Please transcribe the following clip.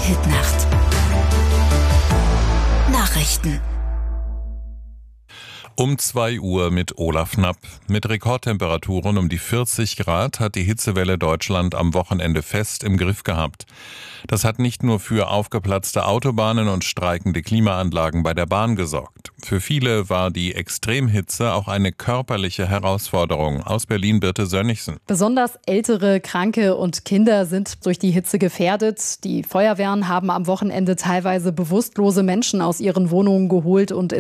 Hit-Nacht. Nachrichten. Um 2 Uhr mit Olaf Knapp. Mit Rekordtemperaturen um die 40 Grad hat die Hitzewelle Deutschland am Wochenende fest im Griff gehabt. Das hat nicht nur für aufgeplatzte Autobahnen und streikende Klimaanlagen bei der Bahn gesorgt. Für viele war die Extremhitze auch eine körperliche Herausforderung. Aus Berlin Birte Sönnigsen. Besonders ältere, Kranke und Kinder sind durch die Hitze gefährdet. Die Feuerwehren haben am Wochenende teilweise bewusstlose Menschen aus ihren Wohnungen geholt und